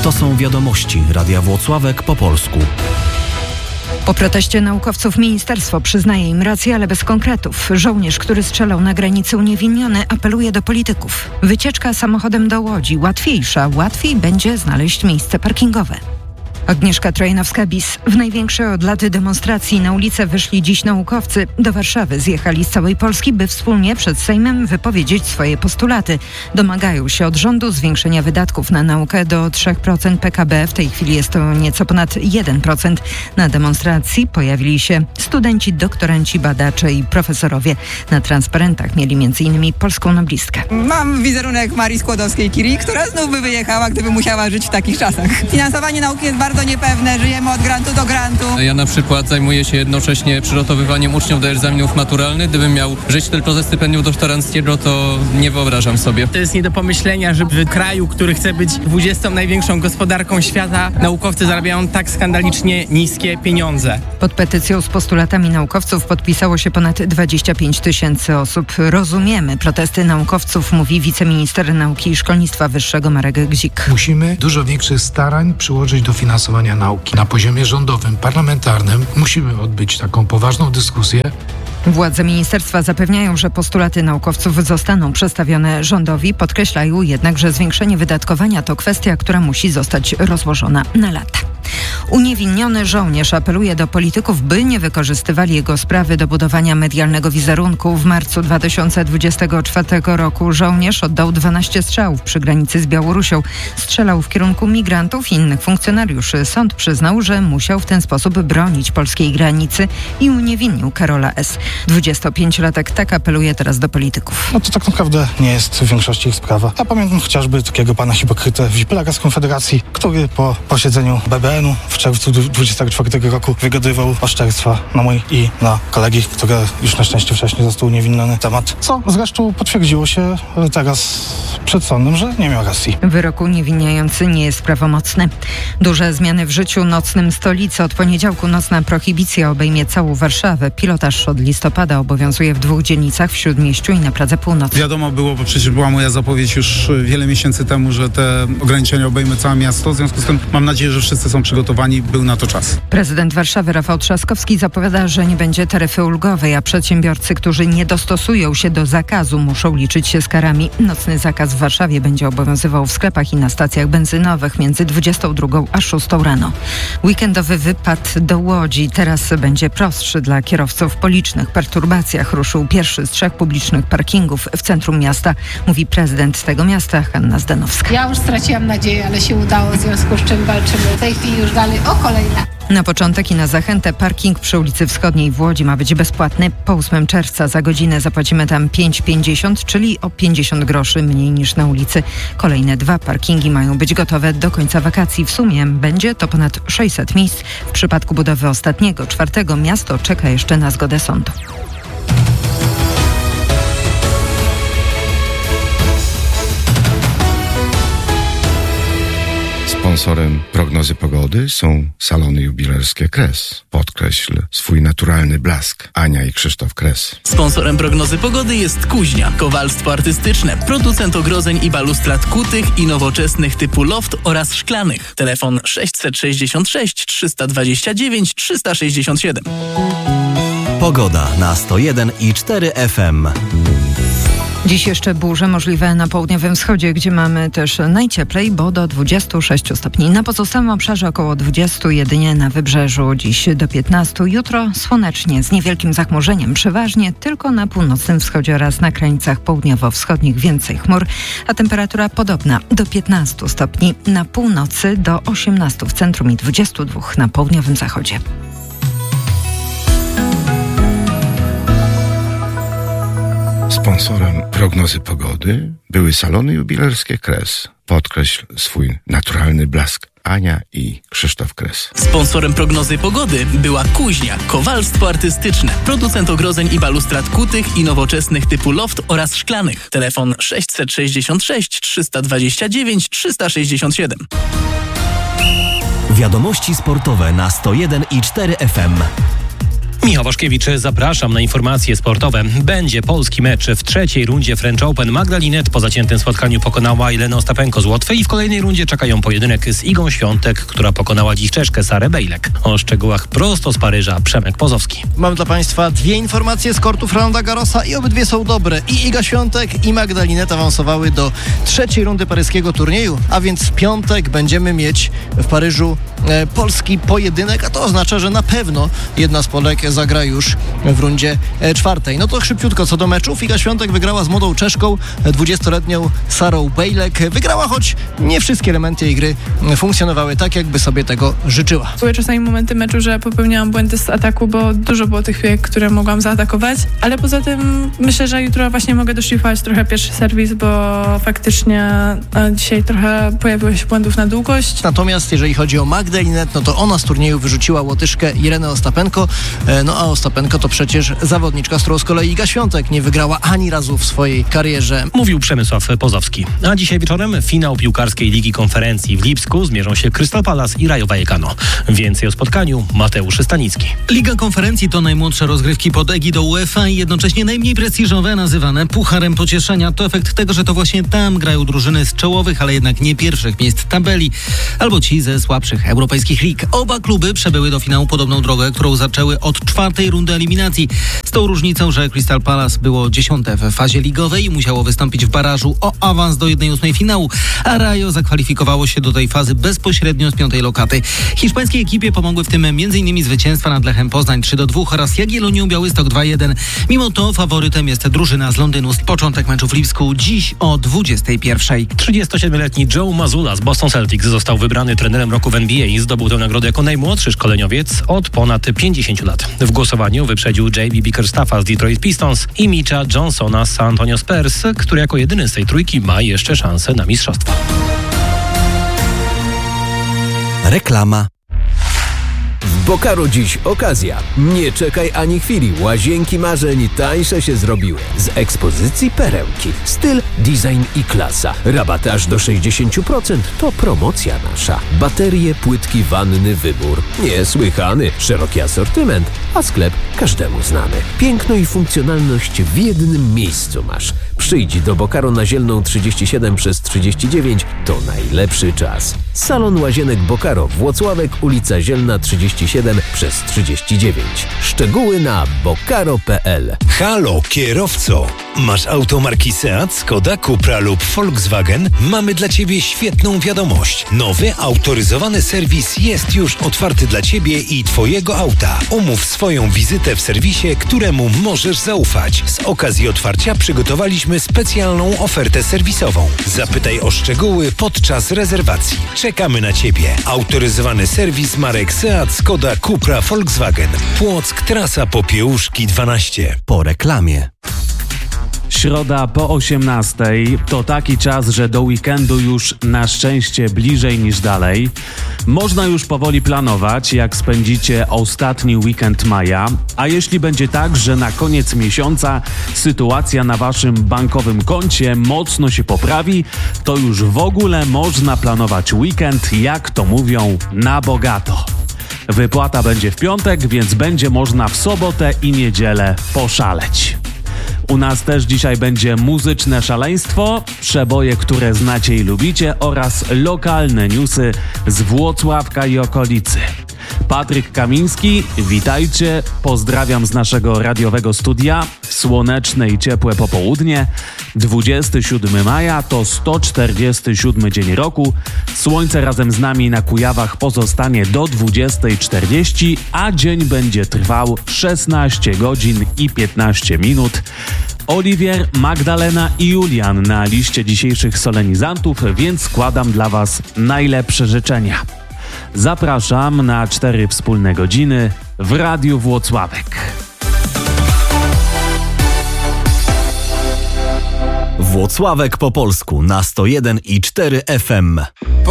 To są wiadomości Radia Włocławek po polsku. Po proteście naukowców ministerstwo przyznaje im rację, ale bez konkretów. Żołnierz, który strzelał na granicy uniewinniony, apeluje do polityków. Wycieczka samochodem do Łodzi łatwiej będzie znaleźć miejsce parkingowe. Agnieszka Trojanowska-Bis. W największej od lat demonstracji na ulicę wyszli dziś naukowcy. Do Warszawy zjechali z całej Polski, by wspólnie przed Sejmem wypowiedzieć swoje postulaty. Domagają się od rządu zwiększenia wydatków na naukę do 3% PKB. W tej chwili jest to nieco ponad 1%. Na demonstracji pojawili się studenci, doktoranci, badacze i profesorowie. Na transparentach mieli m.in. polską noblistkę. Mam wizerunek Marii Skłodowskiej-Curie, która znów by wyjechała, gdyby musiała żyć w takich czasach. Finansowanie nauki jest bardzo niepewne, żyjemy od grantu do grantu. Ja na przykład zajmuję się jednocześnie przygotowywaniem uczniów do egzaminów maturalnych. Gdybym miał żyć tylko ze stypendium doktoranckiego, to nie wyobrażam sobie. To jest nie do pomyślenia, że w kraju, który chce być 20. największą gospodarką świata, naukowcy zarabiają tak skandalicznie niskie pieniądze. Pod petycją z postulatami naukowców podpisało się ponad 25 000 osób. Rozumiemy protesty naukowców, mówi wiceminister nauki i szkolnictwa wyższego Marek Gzik. Musimy dużo większych starań przyłożyć do finansowania nauki. Na poziomie rządowym, parlamentarnym musimy odbyć taką poważną dyskusję. Władze ministerstwa zapewniają, że postulaty naukowców zostaną przedstawione rządowi. Podkreślają jednak, że zwiększenie wydatkowania to kwestia, która musi zostać rozłożona na lata. Uniewinniony żołnierz apeluje do polityków, by nie wykorzystywali jego sprawy do budowania medialnego wizerunku. W marcu 2024 roku żołnierz oddał 12 strzałów przy granicy z Białorusią. Strzelał w kierunku migrantów i innych funkcjonariuszy. Sąd przyznał, że musiał w ten sposób bronić polskiej granicy i uniewinnił Karola S. 25-latek tak apeluje teraz do polityków. No to tak naprawdę nie jest w większości ich sprawa. Ja pamiętam chociażby takiego pana hipokrytę Wipelaga z Konfederacji, który po posiedzeniu BBN-u w czerwcu 2024 roku wygadywał oszczerstwa na mój i na kolegi, które już na szczęście wcześniej został uniewinniony temat, co zresztą potwierdziło się teraz przed sądem, że nie miał racji. Wyrok uniewinniający nie jest prawomocny. Duże zmiany w życiu nocnym stolicy. Od poniedziałku nocna prohibicja obejmie całą Warszawę. Pilotaż od listopada obowiązuje w 2 dzielnicach, w Śródmieściu i na Pradze Północnej. Wiadomo było, bo przecież była moja zapowiedź już wiele miesięcy temu, że te ograniczenia obejmą całe miasto. W związku z tym mam nadzieję, że wszyscy są przygotowani, był na to czas. Prezydent Warszawy Rafał Trzaskowski zapowiada, że nie będzie taryfy ulgowej, a przedsiębiorcy, którzy nie dostosują się do zakazu, muszą liczyć się z karami. Nocny zakaz w Warszawie będzie obowiązywał w sklepach i na stacjach benzynowych między 22 a 6 rano. Weekendowy wypad do Łodzi teraz będzie prostszy dla kierowców. Po licznych perturbacjach ruszył pierwszy z 3 publicznych parkingów w centrum miasta, mówi prezydent tego miasta Hanna Zdanowska. Ja już straciłam nadzieję, ale się udało, w związku z czym walczymy w tej chwili już dalej o kolejne. Na początek i na zachętę parking przy ulicy Wschodniej w Łodzi ma być bezpłatny. Po 8 czerwca za godzinę zapłacimy tam 5,50, czyli o 50 groszy mniej niż na ulicy. Kolejne 2 parkingi mają być gotowe do końca wakacji. W sumie będzie to ponad 600 miejsc. W przypadku budowy ostatniego, 4. miasto czeka jeszcze na zgodę sądu. Sponsorem prognozy pogody są salony jubilerskie Kres. Podkreśl swój naturalny blask. Ania i Krzysztof Kres. Sponsorem prognozy pogody jest Kuźnia. Kowalstwo artystyczne. Producent ogrodzeń i balustrad kutych i nowoczesnych typu loft oraz szklanych. Telefon 666 329 367. Pogoda na 101,4 FM. Dziś jeszcze burze możliwe na południowym wschodzie, gdzie mamy też najcieplej, bo do 26 stopni. Na pozostałym obszarze około 20, jedynie na wybrzeżu dziś do 15. Jutro słonecznie, z niewielkim zachmurzeniem, przeważnie tylko na północnym wschodzie oraz na krańcach południowo-wschodnich więcej chmur, a temperatura podobna do 15 stopni na północy, do 18 w centrum i 22 na południowym zachodzie. Sponsorem prognozy pogody były salony jubilerskie Kres. Podkreśl swój naturalny blask. Ania i Krzysztof Kres. Sponsorem prognozy pogody była Kuźnia. Kowalstwo artystyczne. Producent ogrodzeń i balustrad kutych i nowoczesnych typu loft oraz szklanych. Telefon 666 329 367. Wiadomości sportowe na 101,4 FM. Michał Waszkiewicz, zapraszam na informacje sportowe. Będzie polski mecz w trzeciej rundzie French Open. Magda Linette po zaciętym spotkaniu pokonała Jelenę Ostapenko z Łotwy i w kolejnej rundzie czekają pojedynek z Igą Świątek, która pokonała dziś Czeszkę Sarę Bejlek. O szczegółach prosto z Paryża Przemek Pozowski. Mam dla Państwa dwie informacje z kortów Roland Garrosa i obydwie są dobre. I Iga Świątek i Magda Linette awansowały do trzeciej rundy paryskiego turnieju, a więc w piątek będziemy mieć w Paryżu polski pojedynek, a to oznacza, że na pewno jedna z Polek zagra już w rundzie czwartej. No to szybciutko co do meczów. Iga Świątek wygrała z młodą Czeszką, 20-letnią Sarą Bejlek. Wygrała, choć nie wszystkie elementy jej gry funkcjonowały tak, jakby sobie tego życzyła. Były czasami momenty meczu, że popełniałam błędy z ataku, bo dużo było tych piłek, które mogłam zaatakować, ale poza tym myślę, że jutro właśnie mogę doszlifować trochę pierwszy serwis, bo faktycznie dzisiaj trochę pojawiło się błędów na długość. Natomiast jeżeli chodzi o Magdę Linette, no to ona z turnieju wyrzuciła Łotyszkę Jelenę Ostapenko, no a Ostapenko to przecież zawodniczka, z którą z kolei Iga Świątek nie wygrała ani razu w swojej karierze. Mówił Przemysław Pozowski. A dzisiaj wieczorem finał piłkarskiej Ligi Konferencji w Lipsku zmierzą się Crystal Palace i Rayo Vallecano. Więcej o spotkaniu Mateusz Stanicki. Liga Konferencji to najmłodsze rozgrywki pod egidą UEFA i jednocześnie najmniej prestiżowe, nazywane Pucharem Pocieszenia. To efekt tego, że to właśnie tam grają drużyny z czołowych, ale jednak nie pierwszych miejsc tabeli, albo ci ze słabszych europejskich lig. Oba kluby przebyły do finału podobną drogę, którą zaczęły od czwartej rundy eliminacji. Z tą różnicą, że Crystal Palace było 10. w fazie ligowej i musiało wystąpić w barażu o awans do 1/8 finału, a Rayo zakwalifikowało się do tej fazy bezpośrednio z 5. lokaty. Hiszpańskiej ekipie pomogły w tym m.in. zwycięstwa nad Lechem Poznań 3-2 oraz Jagiellonią Białystok 2-1. Mimo to faworytem jest drużyna z Londynu. Początek meczu w Lipsku dziś o 21:00. 37-letni Joe Mazzulla z Boston Celtics został wybrany trenerem roku w NBA i zdobył tę nagrodę jako najmłodszy szkoleniowiec od ponad 50 lat. W głosowaniu wyprzedził J.B. Bickerstaffa z Detroit Pistons i Mitcha Johnsona z San Antonio Spurs, który jako jedyny z tej trójki ma jeszcze szansę na mistrzostwo. Reklama. W Bokaru dziś okazja. Nie czekaj ani chwili. Łazienki marzeń tańsze się zrobiły. Z ekspozycji perełki. Styl, design i klasa. Rabaty aż do 60%. To promocja nasza. Baterie, płytki, wanny, wybór. Niesłychany. Szeroki asortyment. A sklep każdemu znany. Piękno i funkcjonalność w jednym miejscu masz. Przyjdź do Bokaru na Zielną 37/39. To najlepszy czas. Salon Łazienek Bokaro, Włocławek, ulica Zielna 37/39. Szczegóły na bokaro.pl. Halo, kierowco! Masz auto marki Seat, Skoda, Cupra lub Volkswagen? Mamy dla Ciebie świetną wiadomość. Nowy, autoryzowany serwis jest już otwarty dla Ciebie i Twojego auta. Umów swoją wizytę w serwisie, któremu możesz zaufać. Z okazji otwarcia przygotowaliśmy specjalną ofertę serwisową. Zapytaj o szczegóły podczas rezerwacji. Czekamy na Ciebie. Autoryzowany serwis marek Seat, Skoda, Cupra, Volkswagen. Płock, trasa Popiełuszki 12. Po reklamie. Środa po 18:00 to taki czas, że do weekendu już na szczęście bliżej niż dalej. Można już powoli planować, jak spędzicie ostatni weekend maja, a jeśli będzie tak, że na koniec miesiąca sytuacja na waszym bankowym koncie mocno się poprawi, to już w ogóle można planować weekend, jak to mówią, na bogato. Wypłata będzie w piątek, więc będzie można w sobotę i niedzielę poszaleć. U nas też dzisiaj będzie muzyczne szaleństwo, przeboje, które znacie i lubicie oraz lokalne newsy z Włocławka i okolicy. Patryk Kamiński, witajcie, pozdrawiam z naszego radiowego studia. Słoneczne i ciepłe popołudnie. 27 maja to 147 dzień roku. Słońce razem z nami na Kujawach pozostanie do 20:40, a dzień będzie trwał 16 godzin i 15 minut. Oliwier, Magdalena i Julian na liście dzisiejszych solenizantów, więc składam dla Was najlepsze życzenia. Zapraszam na 4 wspólne godziny w Radiu Włocławek. Włocławek po polsku na 101,4 FM.